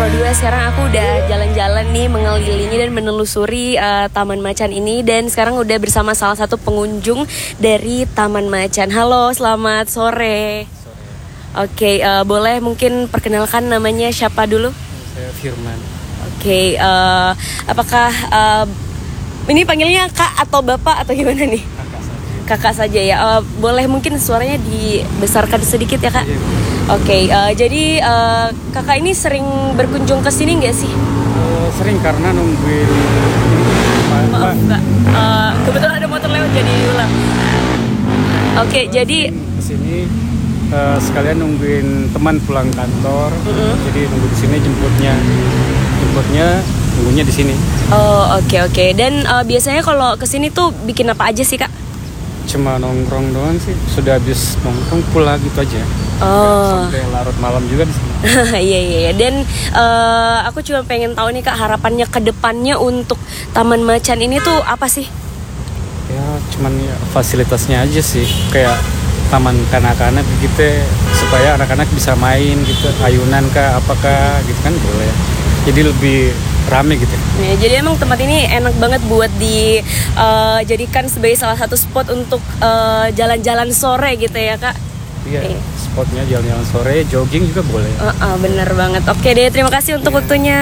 Pro 2. Sekarang aku udah jalan-jalan nih mengelilingi dan menelusuri Taman Macan ini. Dan sekarang udah bersama salah satu pengunjung dari Taman Macan. Halo, selamat sore. Oke, boleh mungkin perkenalkan namanya siapa dulu? Saya Firman. Oke, apakah ini panggilnya Kak atau Bapak atau gimana nih? Kakak saja ya. Boleh mungkin suaranya dibesarkan sedikit ya Kak? Iya. Oke, jadi Kakak ini sering berkunjung ke sini nggak sih? Sering karena nungguin Maaf Kak, kebetulan ada motor lewat jadi ulang. Oke, jadi kesini sekalian nungguin teman pulang kantor. Jadi nunggu di sini jemputnya nunggunya di sini. oh oke. Dan biasanya kalau kesini tuh bikin apa aja sih Kak? Cuma nongkrong doang sih. Sudah habis nongkrong pulang gitu aja. Oh. Sampai larut malam juga di sini. Iya. Dan aku cuma pengen tahu nih Kak, harapannya ke depannya untuk Taman Macan ini tuh apa sih? Ya cuman ya, fasilitasnya aja sih. Kayak taman kanak-kanak gitu, supaya anak-anak bisa main gitu, ayunan kah apakah gitu kan boleh. Jadi lebih rame gitu. Ya, jadi emang tempat ini enak banget buat dijadikan sebagai salah satu spot untuk jalan-jalan sore gitu ya Kak? Iya, spotnya jalan-jalan sore, jogging juga boleh. Bener banget. Oke deh, terima kasih untuk waktunya.